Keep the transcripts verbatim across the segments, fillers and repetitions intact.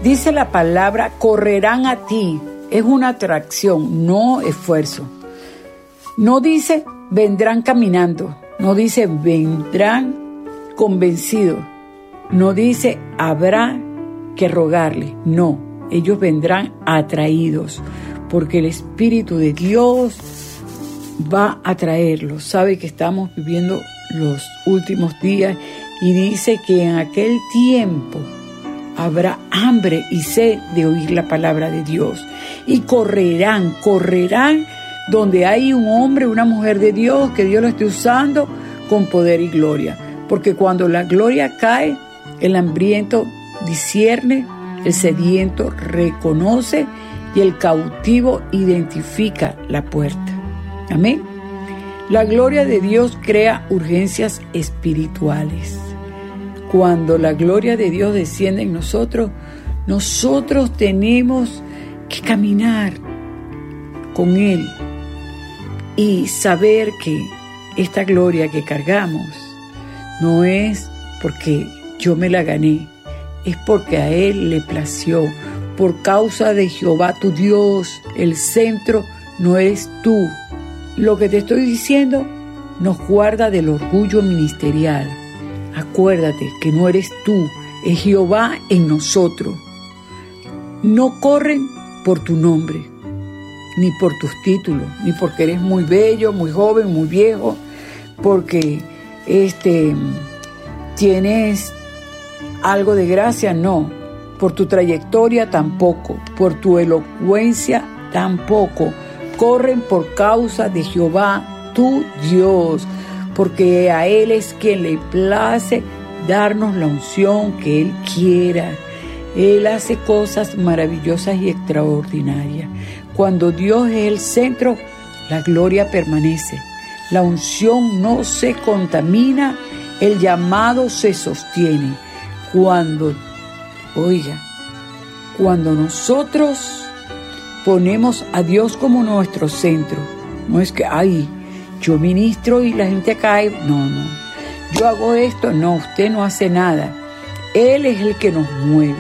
Dice la palabra, correrán a ti. Es una atracción, no esfuerzo. No dice, vendrán caminando. No dice, vendrán convencidos. No dice, habrá que rogarle. No, ellos vendrán atraídos, porque el Espíritu de Dios va a traerlos. Sabe que estamos viviendo los últimos días y dice que en aquel tiempo habrá hambre y sed de oír la palabra de Dios. Y correrán, correrán donde hay un hombre, una mujer de Dios, que Dios lo esté usando con poder y gloria. Porque cuando la gloria cae, el hambriento discierne, el sediento reconoce y el cautivo identifica la puerta. Amén. La gloria de Dios crea urgencias espirituales. Cuando la gloria de Dios desciende en nosotros, nosotros tenemos que caminar con Él y saber que esta gloria que cargamos no es porque yo me la gané, es porque a Él le plació. Por causa de Jehová tu Dios, el centro no eres tú. Lo que te estoy diciendo nos guarda del orgullo ministerial. Acuérdate que no eres tú, es Jehová en nosotros. No corren por tu nombre, ni por tus títulos, ni porque eres muy bello, muy joven, muy viejo, porque este, tienes algo de gracia, no. Por tu trayectoria tampoco, por tu elocuencia tampoco. Corren por causa de Jehová tu Dios, porque a Él es quien le place darnos la unción que Él quiera. Él hace cosas maravillosas y extraordinarias. Cuando Dios es el centro, la gloria permanece. La unción no se contamina, el llamado se sostiene. Cuando, oiga, cuando nosotros ponemos a Dios como nuestro centro, no es que, ay, yo ministro y la gente cae, no, no, yo hago esto, no, usted no hace nada. Él es el que nos mueve.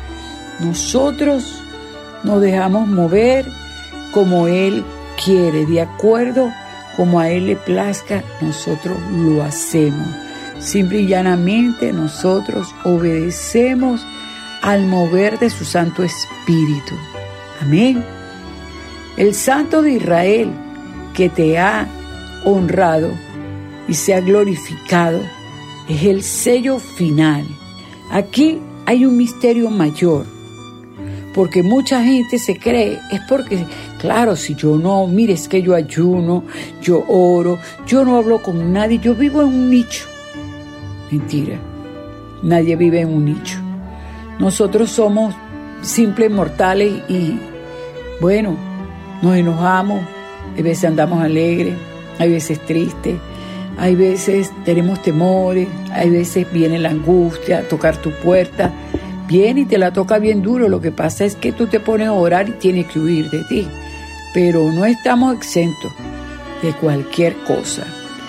Nosotros nos dejamos mover como Él quiere, de acuerdo como a Él le plazca, nosotros lo hacemos. Simple y llanamente nosotros obedecemos al mover de su Santo Espíritu. Amén. El Santo de Israel que te ha honrado y se ha glorificado es el sello final. Aquí hay un misterio mayor, porque mucha gente se cree, es porque, claro, si yo no, mire, es que yo ayuno, yo oro, yo no hablo con nadie, yo vivo en un nicho. Mentira, nadie vive en un nicho. Nosotros somos simples mortales y, bueno, nos enojamos, a veces andamos alegres, hay veces tristes, hay veces tenemos temores, hay veces viene la angustia, tocar tu puerta, viene y te la toca bien duro. Lo que pasa es que tú te pones a orar y tienes que huir de ti, pero no estamos exentos de cualquier cosa.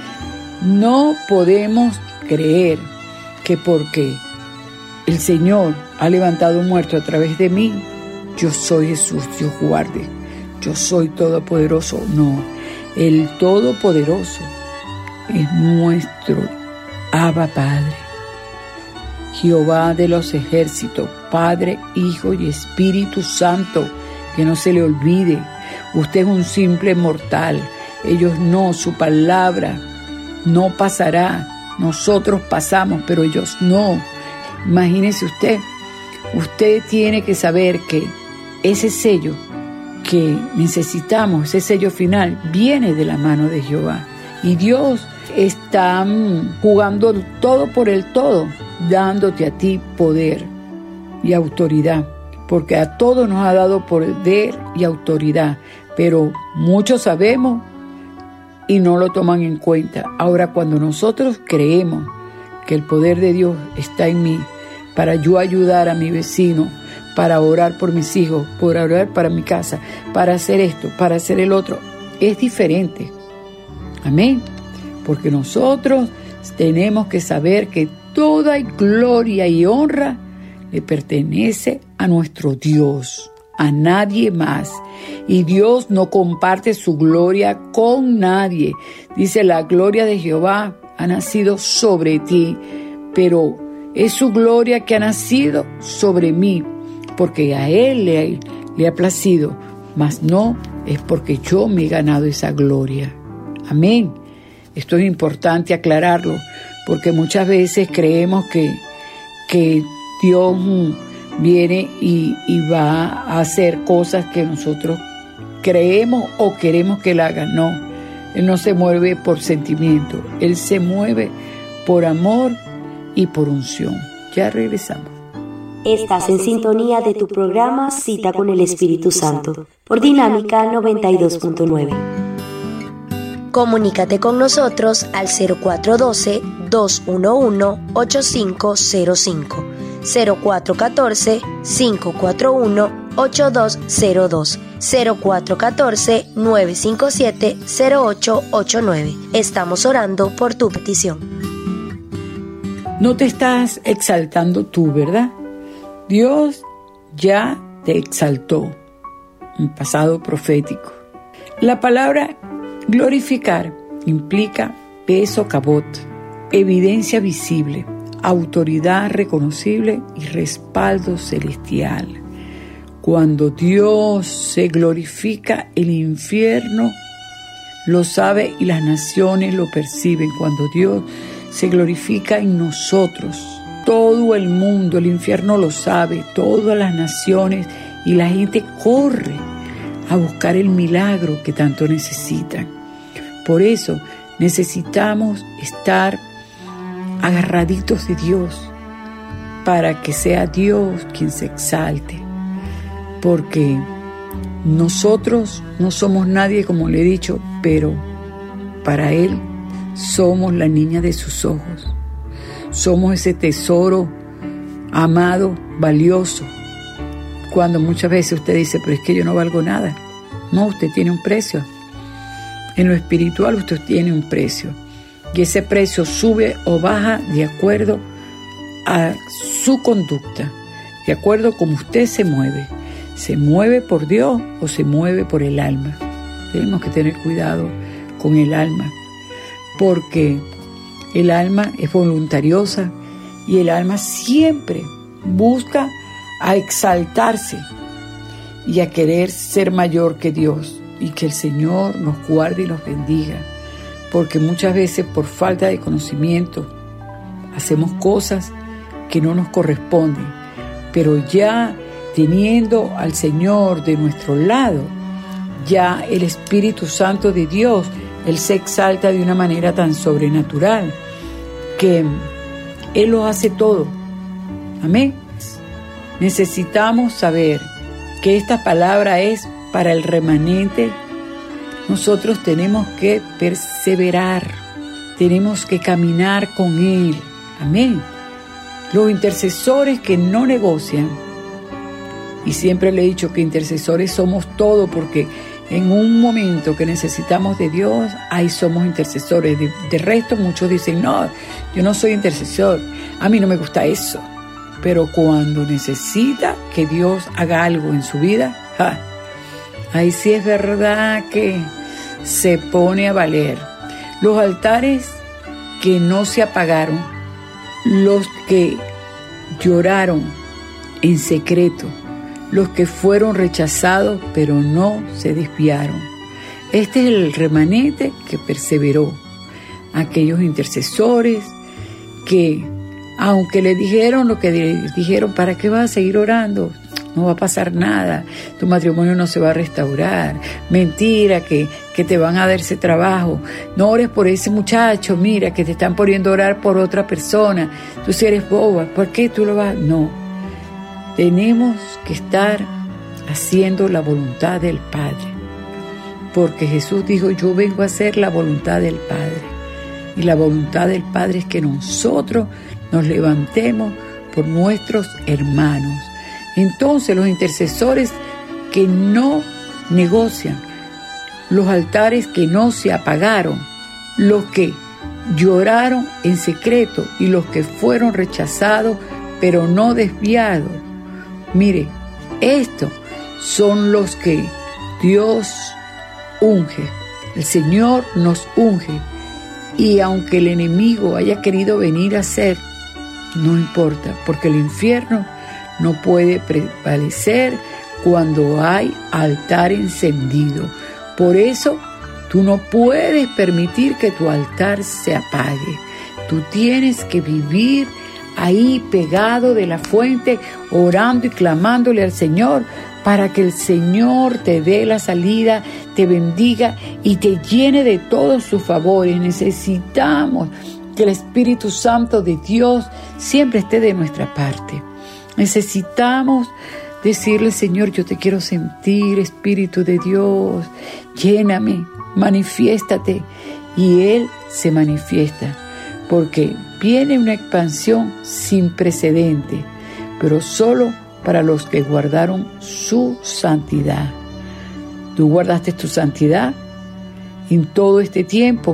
No podemos creer que porque el Señor ha levantado un muerto a través de mí, yo soy Jesús, Dios guarde, yo soy todopoderoso. No, el todopoderoso es nuestro Abba Padre, Jehová de los ejércitos, Padre, Hijo y Espíritu Santo, que no se le olvide. Usted es un simple mortal, ellos no, su palabra no pasará. Nosotros pasamos, pero ellos no. Imagínese usted, usted tiene que saber que ese sello que necesitamos, ese sello final, viene de la mano de Jehová. Y Dios está jugando todo por el todo, dándote a ti poder y autoridad, porque a todos nos ha dado poder y autoridad, pero muchos sabemos y no lo toman en cuenta. Ahora, cuando nosotros creemos que el poder de Dios está en mí, para yo ayudar a mi vecino, para orar por mis hijos, para orar para mi casa, para hacer esto, para hacer el otro, es diferente. Amén. Porque nosotros tenemos que saber que toda gloria y honra le pertenece a nuestro Dios, a nadie más. Y Dios no comparte su gloria con nadie. Dice, la gloria de Jehová ha nacido sobre ti, pero es su gloria que ha nacido sobre mí, porque a Él le, le ha placido, mas no es porque yo me he ganado esa gloria. Amén. Esto es importante aclararlo, porque muchas veces creemos que, que Dios viene y, y va a hacer cosas que nosotros creemos o queremos que Él haga. No, Él no se mueve por sentimiento, Él se mueve por amor y por unción. Ya regresamos. Estás en sintonía de tu programa Cita con el Espíritu Santo por Dinámica noventa y dos punto nueve. Comunícate con nosotros al cero cuatro uno dos, dos uno uno, ocho cinco cero cinco, cero cuatro uno cuatro, cinco cuatro uno, ocho dos cero dos, cero cuatro uno cuatro, nueve cinco siete, cero ocho ocho nueve. Estamos orando por tu petición. No te estás exaltando tú, ¿verdad? Dios ya te exaltó. Un pasado profético. La palabra glorificar implica peso cabot, evidencia visible, autoridad reconocible y respaldo celestial. Cuando Dios se glorifica, el infierno lo sabe y las naciones lo perciben. Cuando Dios se glorifica en nosotros, todo el mundo, el infierno lo sabe, todas las naciones, y la gente corre a buscar el milagro que tanto necesitan. Por eso necesitamos estar agarraditos de Dios, para que sea Dios quien se exalte, porque nosotros no somos nadie, como le he dicho, pero para Él somos la niña de sus ojos. Somos ese tesoro amado, valioso. Cuando muchas veces usted dice, pero es que yo no valgo nada. No, usted tiene un precio. En lo espiritual usted tiene un precio. Y ese precio sube o baja de acuerdo a su conducta, de acuerdo a cómo usted se mueve. ¿Se mueve por Dios o se mueve por el alma? Tenemos que tener cuidado con el alma, porque el alma es voluntariosa y el alma siempre busca a exaltarse y a querer ser mayor que Dios, y que el Señor nos guarde y nos bendiga, porque muchas veces por falta de conocimiento hacemos cosas que no nos corresponden, pero ya teniendo al Señor de nuestro lado, ya el Espíritu Santo de Dios, Él se exalta de una manera tan sobrenatural que Él lo hace todo. Amén. Necesitamos saber que esta palabra es para el remanente. Nosotros tenemos que perseverar, tenemos que caminar con Él. Amén. Los intercesores que no negocian, y siempre le he dicho que intercesores somos todo, porque en un momento que necesitamos de Dios, ahí somos intercesores. De, de resto, muchos dicen, no, yo no soy intercesor, a mí no me gusta eso. Pero cuando necesita que Dios haga algo en su vida, ¡ja!, ahí sí es verdad que se pone a valer. Los altares que no se apagaron, los que lloraron en secreto, los que fueron rechazados pero no se desviaron. Este es el remanente que perseveró. Aquellos intercesores que, aunque le dijeron lo que le dijeron, ¿para qué vas a seguir orando? No va a pasar nada, tu matrimonio no se va a restaurar, mentira, que, que te van a dar ese trabajo, no ores por ese muchacho, mira, que te están poniendo a orar por otra persona, tú si eres boba, ¿por qué tú lo vas? No, tenemos que estar haciendo la voluntad del Padre, porque Jesús dijo, yo vengo a hacer la voluntad del Padre, y la voluntad del Padre es que nosotros nos levantemos por nuestros hermanos. Entonces los intercesores que no negocian, los altares que no se apagaron, los que lloraron en secreto y los que fueron rechazados pero no desviado. Mire, estos son los que Dios unge. El Señor nos unge. Y aunque el enemigo haya querido venir a hacer, no importa, porque el infierno no puede prevalecer cuando hay altar encendido. Por eso, tú no puedes permitir que tu altar se apague. Tú tienes que vivir ahí pegado de la fuente, orando y clamándole al Señor para que el Señor te dé la salida, te bendiga y te llene de todos sus favores. Necesitamos que el Espíritu Santo de Dios siempre esté de nuestra parte. Necesitamos decirle, Señor, yo te quiero sentir, Espíritu de Dios, lléname, manifiéstate. Y Él se manifiesta, porque viene una expansión sin precedente, pero solo para los que guardaron su santidad. ¿Tú guardaste tu santidad en todo este tiempo?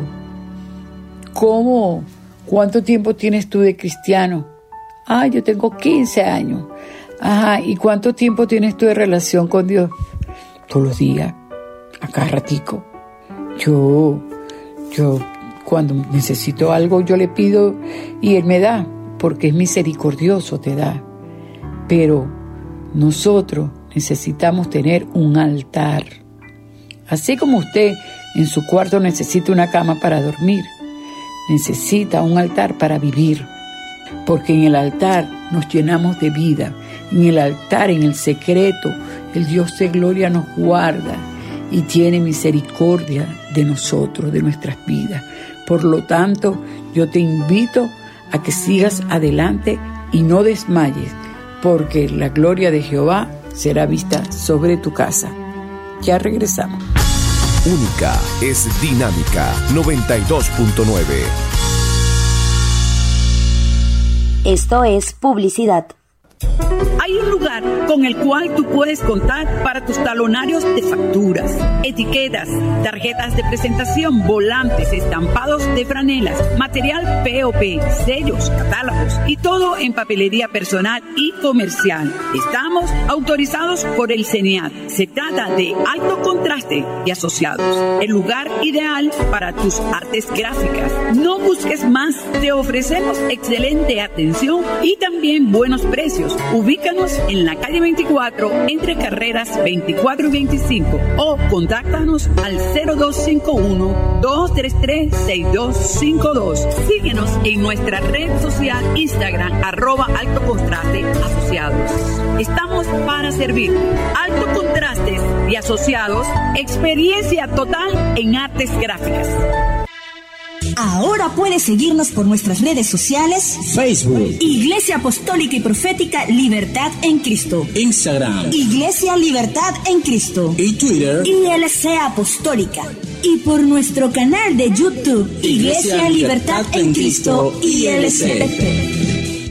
¿Cómo? ¿Cuánto tiempo tienes tú de cristiano? Ah, yo tengo quince años. Ajá, ¿y cuánto tiempo tienes tú de relación con Dios? Todos los días, a cada ratico. Yo, yo, cuando necesito algo, yo le pido y Él me da, porque es misericordioso, te da. Pero nosotros necesitamos tener un altar. Así como usted en su cuarto necesita una cama para dormir, necesita un altar para vivir. Porque en el altar nos llenamos de vida. En el altar, en el secreto, el Dios de gloria nos guarda y tiene misericordia de nosotros, de nuestras vidas. Por lo tanto, yo te invito a que sigas adelante y no desmayes, porque la gloria de Jehová será vista sobre tu casa. Ya regresamos. Única es Dinámica noventa y dos punto nueve. Esto es publicidad. Hay un lugar con el cual tú puedes contar para tus talonarios de facturas, etiquetas, tarjetas de presentación, volantes, estampados de franelas, material P O P, sellos, catálogos y todo en papelería personal y comercial. Estamos autorizados por el CENIAT. Se trata de Alto Contraste y Asociados, el lugar ideal para tus artes gráficas. No busques más, te ofrecemos excelente atención y también buenos precios. Ubícanos en la calle veinticuatro, entre carreras veinticuatro y veinticinco, o contáctanos al cero dos cinco uno, dos tres tres, seis dos cinco dos. Síguenos en nuestra red social Instagram, arroba Alto Contraste Asociados. Estamos para servir. Alto Contrastes y Asociados, experiencia total en artes gráficas. Ahora puedes seguirnos por nuestras redes sociales: Facebook, Iglesia Apostólica y Profética Libertad en Cristo; Instagram, Iglesia Libertad en Cristo; y Twitter, I L C Apostólica; y por nuestro canal de YouTube, Iglesia, Iglesia Libertad, Libertad en Cristo, I L C.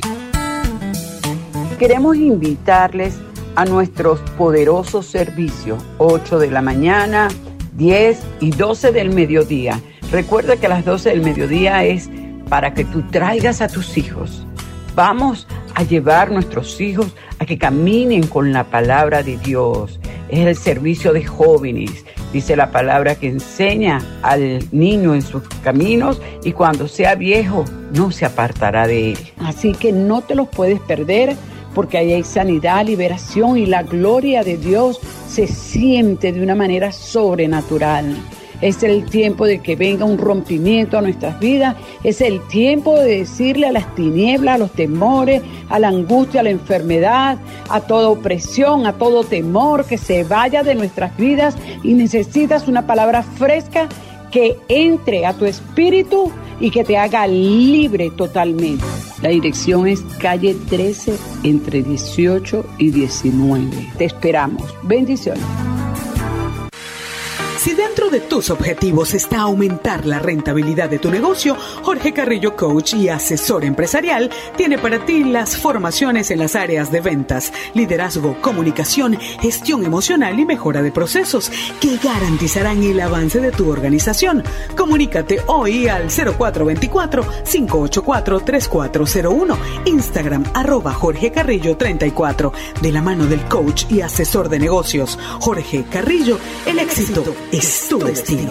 Queremos invitarles a nuestros poderosos servicios, ocho de la mañana, diez y doce del mediodía. Recuerda que a las doce del mediodía es para que tú traigas a tus hijos. Vamos a llevar a nuestros hijos a que caminen con la palabra de Dios. Es el servicio de jóvenes. Dice la palabra que enseña al niño en sus caminos y cuando sea viejo no se apartará de él. Así que no te los puedes perder, porque ahí hay sanidad, liberación y la gloria de Dios se siente de una manera sobrenatural. Es el tiempo de que venga un rompimiento a nuestras vidas. Es el tiempo de decirle a las tinieblas, a los temores, a la angustia, a la enfermedad, a toda opresión, a todo temor, que se vaya de nuestras vidas. Y necesitas una palabra fresca que entre a tu espíritu y que te haga libre totalmente. La dirección es calle trece, entre dieciocho y diecinueve. Te esperamos. Bendiciones. Si dentro de tus objetivos está aumentar la rentabilidad de tu negocio, Jorge Carrillo, coach y asesor empresarial, tiene para ti las formaciones en las áreas de ventas, liderazgo, comunicación, gestión emocional y mejora de procesos que garantizarán el avance de tu organización. Comunícate hoy al cero cuatro dos cuatro, cinco ocho cuatro, tres cuatro cero uno, Instagram arroba Jorge Carrillo treinta y cuatro, de la mano del coach y asesor de negocios Jorge Carrillo. El éxito es tu destino.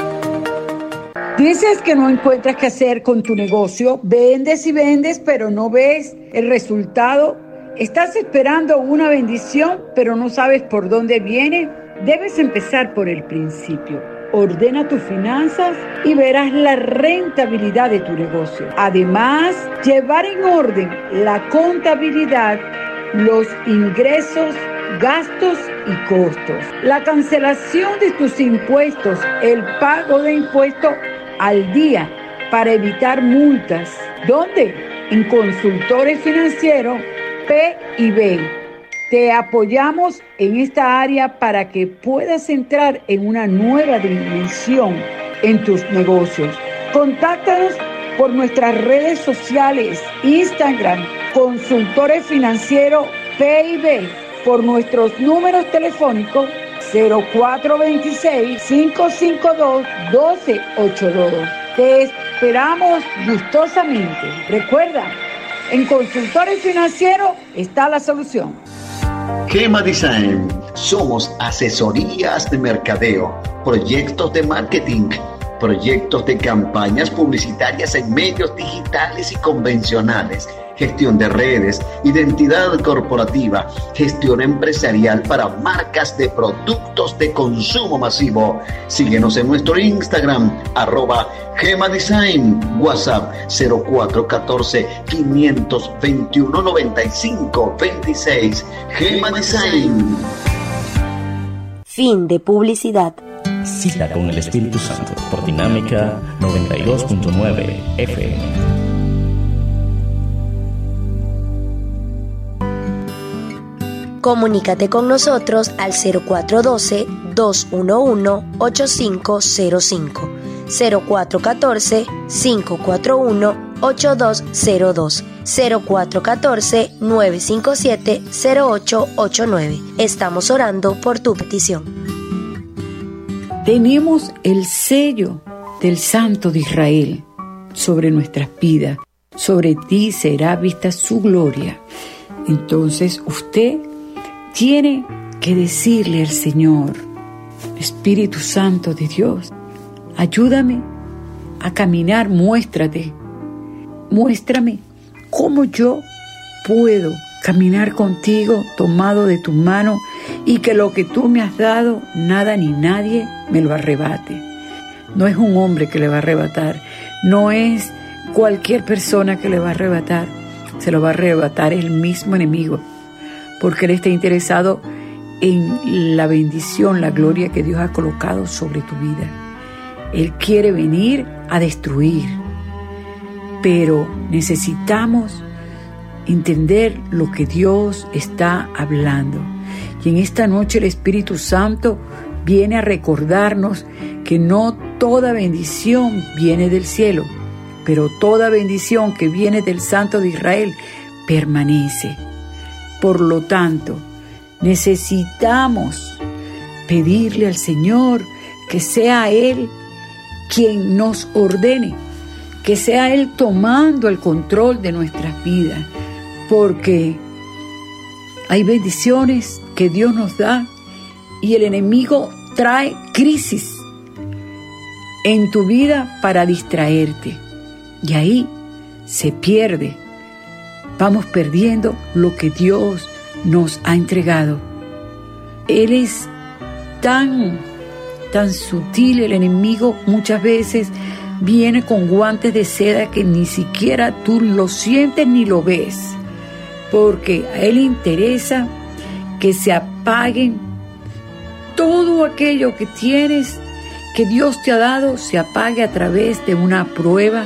Dices que no encuentras qué hacer con tu negocio, vendes y vendes, pero no ves el resultado. Estás esperando una bendición, pero no sabes por dónde viene. Debes empezar por el principio. Ordena tus finanzas y verás la rentabilidad de tu negocio. Además, llevar en orden la contabilidad, los ingresos, gastos y costos, la cancelación de tus impuestos, el pago de impuestos al día para evitar multas. ¿Dónde? En Consultores Financieros P y B. Te apoyamos en esta área para que puedas entrar en una nueva dimensión en tus negocios. Contáctanos por nuestras redes sociales, Instagram, Consultores Financieros P y B, por nuestros números telefónicos cero cuatro dos seis, cinco cinco dos, uno dos ocho dos. Te esperamos gustosamente. Recuerda, en Consultores Financieros está la solución. Gema Design. Somos asesorías de mercadeo, proyectos de marketing, proyectos de campañas publicitarias en medios digitales y convencionales, gestión de redes, identidad corporativa, gestión empresarial para marcas de productos de consumo masivo. Síguenos en nuestro Instagram, arroba Gema Design, WhatsApp cero cuatro uno cuatro, cinco dos uno, nueve cinco dos seis. Gema Design. Fin de publicidad. Cita con el Espíritu Santo por Dinámica noventa y dos punto nueve F M. Comunícate con nosotros al cero cuatro uno dos, dos uno uno, ocho cinco cero cinco, cero cuatro uno cuatro, cinco cuatro uno, ocho dos cero dos, cero cuatro uno cuatro, nueve cinco siete, cero ocho ocho nueve. Estamos orando por tu petición. Tenemos el sello del Santo de Israel sobre nuestras vidas. Sobre ti será vista su gloria. Entonces usted tiene que decirle al Señor: Espíritu Santo de Dios, ayúdame a caminar, muéstrate, muéstrame cómo yo puedo caminar contigo tomado de tu mano y que lo que tú me has dado, nada ni nadie me lo arrebate. No es un hombre que le va a arrebatar, no es cualquier persona que le va a arrebatar, se lo va a arrebatar el mismo enemigo, porque Él está interesado en la bendición, la gloria que Dios ha colocado sobre tu vida. Él quiere venir a destruir, pero necesitamos entender lo que Dios está hablando. Y en esta noche el Espíritu Santo viene a recordarnos que no toda bendición viene del cielo, pero toda bendición que viene del Santo de Israel permanece. Por lo tanto, necesitamos pedirle al Señor que sea Él quien nos ordene, que sea Él tomando el control de nuestras vidas, porque hay bendiciones que Dios nos da y el enemigo trae crisis en tu vida para distraerte, y ahí se pierde. Vamos perdiendo lo que Dios nos ha entregado. Él es tan, tan sutil, el enemigo muchas veces viene con guantes de seda que ni siquiera tú lo sientes ni lo ves, porque a Él le interesa que se apaguen todo aquello que tienes, que Dios te ha dado, se apague a través de una prueba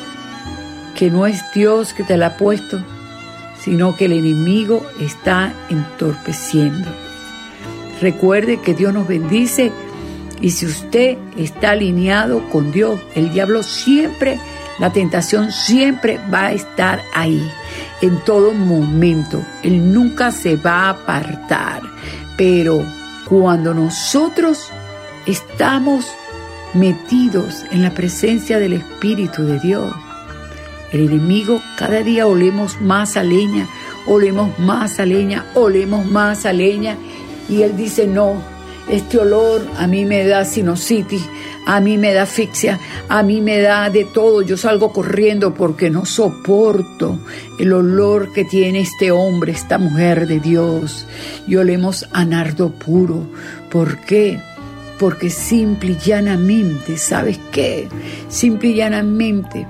que no es Dios que te la ha puesto, sino que el enemigo está entorpeciendo. Recuerde que Dios nos bendice Y si usted está alineado con Dios, el diablo siempre, la tentación siempre va a estar ahí, en todo momento. Él nunca se va a apartar. Pero cuando nosotros estamos metidos en la presencia del Espíritu de Dios, el enemigo, cada día olemos más a leña, olemos más a leña, olemos más a leña, y él dice: no, este olor a mí me da sinusitis, a mí me da asfixia, a mí me da de todo, yo salgo corriendo porque no soporto el olor que tiene este hombre, esta mujer de Dios. Y olemos a nardo puro. ¿Por qué? Porque simple y llanamente, ¿sabes qué? Simple y llanamente,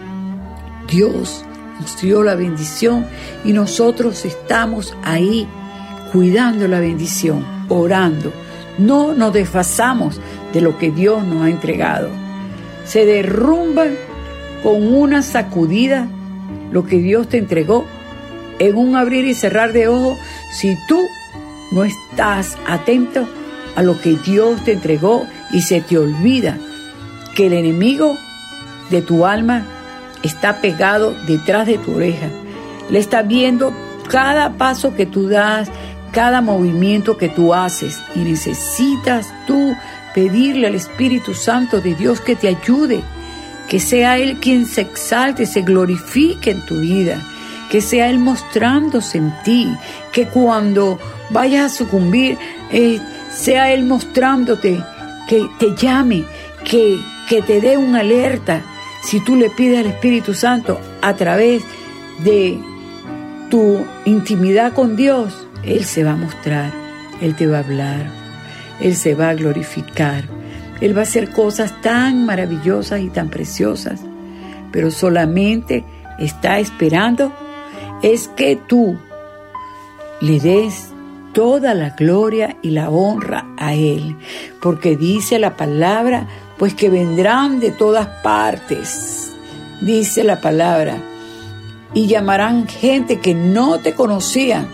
Dios nos dio la bendición y nosotros estamos ahí cuidando la bendición, orando. No nos desfasamos de lo que Dios nos ha entregado. Se derrumba con una sacudida lo que Dios te entregó en un abrir y cerrar de ojos si tú no estás atento a lo que Dios te entregó y se te olvida que el enemigo de tu alma está pegado detrás de tu oreja. Le está viendo cada paso que tú das, cada movimiento que tú haces, y necesitas tú pedirle al Espíritu Santo de Dios que te ayude, que sea Él quien se exalte, se glorifique en tu vida, que sea Él mostrándose en ti, que cuando vayas a sucumbir, eh, sea Él mostrándote, que te llame, que, que te dé una alerta. Si tú le pides al Espíritu Santo a través de tu intimidad con Dios, Él se va a mostrar, Él te va a hablar, Él se va a glorificar. Él va a hacer cosas tan maravillosas y tan preciosas, pero solamente está esperando es que tú le des toda la gloria y la honra a Él, porque dice la palabra, pues que vendrán de todas partes, dice la palabra, y llamarán gente que no te conocían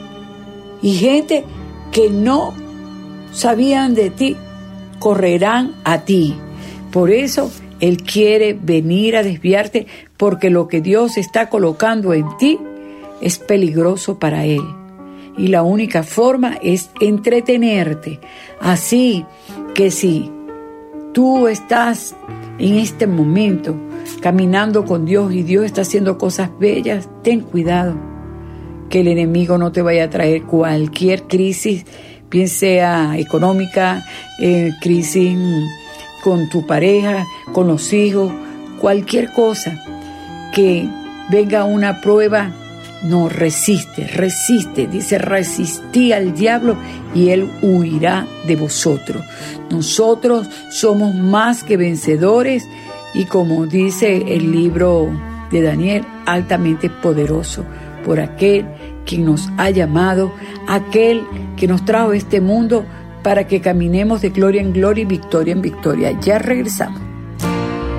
y gente que no sabían de ti, correrán a ti. Por eso Él quiere venir a desviarte, porque lo que Dios está colocando en ti es peligroso para Él. Y la única forma es entretenerte. Así que si tú estás en este momento caminando con Dios y Dios está haciendo cosas bellas, ten cuidado que el enemigo no te vaya a traer cualquier crisis, bien sea económica, eh, crisis con tu pareja, con los hijos, cualquier cosa, que venga una prueba. No, resiste, resiste, dice, resistí al diablo y él huirá de vosotros. Nosotros somos más que vencedores y, como dice el libro de Daniel, altamente poderoso por aquel quien nos ha llamado, aquel que nos trajo a este mundo para que caminemos de gloria en gloria y victoria en victoria. Ya regresamos.